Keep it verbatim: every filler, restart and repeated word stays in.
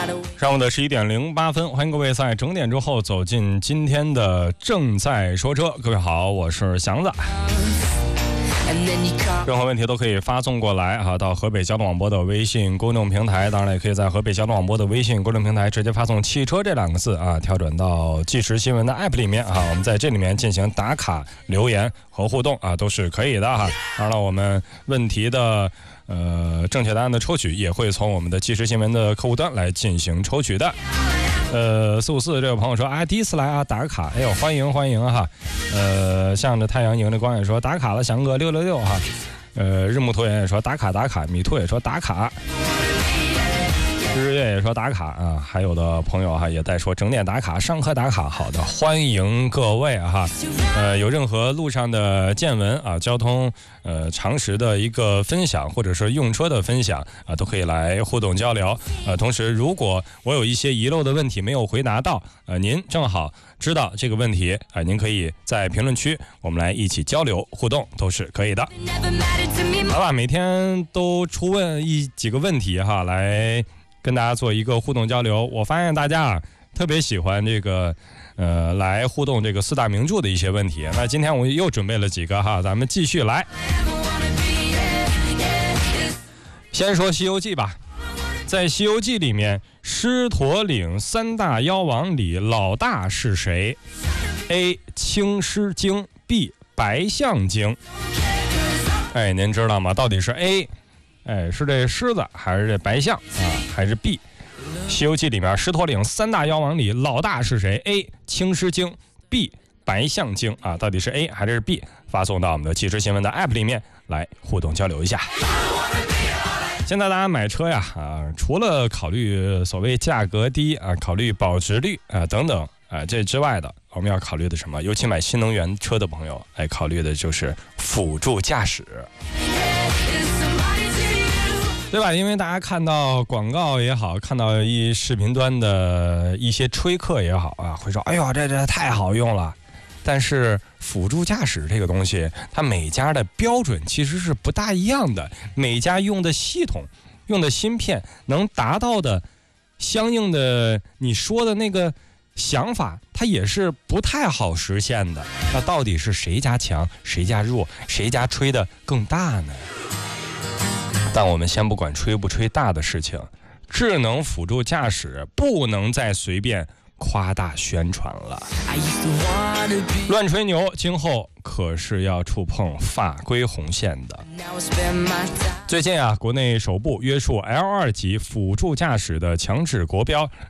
上午的十一点零八分，欢迎各位在整点之后走进今天的正在说车。各位好，我是祥子。任何问题都可以发送过来啊，到河北交通广播的微信公众平台，当然也可以在河北交通广播的微信公众平台直接发送汽车这两个字啊，调转到即时新闻的 app 里面啊，我们在这里面进行打卡、留言和互动啊，都是可以的哈。当然了，我们问题的呃正确答案的抽取也会从我们的即时新闻的客户端来进行抽取的。呃，四五四这位朋友说啊，第一次来啊，打个卡，哎呦，欢迎欢迎哈。呃，向着太阳迎着光也说打卡了，翔哥六六六哈。呃，日暮头眼也说打卡打卡，米兔也说打卡，日月也说打卡啊，还有的朋友哈也在说整点打卡，上课打卡。好的，欢迎各位哈。呃，有任何路上的见闻啊，交通呃常识的一个分享，或者是用车的分享啊，都可以来互动交流。呃，同时如果我有一些遗漏的问题没有回答到，呃，您正好知道这个问题啊、呃，您可以在评论区我们来一起交流互动，都是可以的。好吧，每天都出问一几个问题哈，来跟大家做一个互动交流。我发现大家啊特别喜欢这个呃来互动这个四大名著的一些问题。那今天我又准备了几个哈，咱们继续来。先说《西游记》吧。在《西游记》里面，狮驼岭三大妖王里老大是谁 ？A. 青狮精 B. 白象精。哎，您知道吗？到底是 A， 哎，是这狮子还是这白象啊？还是 B？《西游记》里面狮驼岭三大妖王里老大是谁 ？A. 青狮精 B. 白象精啊？到底是 A 还是 B？ 发送到我们的即时新闻的 app 里面来互动交流一下。现在大家买车呀啊，除了考虑所谓价格低啊，考虑保值率啊等等啊这之外的，我们要考虑的什么？尤其买新能源车的朋友，哎，考虑的就是辅助驾驶，对吧？因为大家看到广告也好，看到一视频端的一些吹客也好啊，会说：“哎呦，这这太好用了。”但是辅助驾驶这个东西，它每家的标准其实是不大一样的，每家用的系统、用的芯片能达到的相应的你说的那个想法，它也是不太好实现的。那到底是谁家强，谁家弱，谁家吹的更大呢？但我们先不管吹不吹大的事情，智能辅助驾驶不能再随便夸大宣传了，乱吹牛，今后可是要触碰法规红线的。最近啊，国内首部约束 L 二 级辅助驾驶的强制国标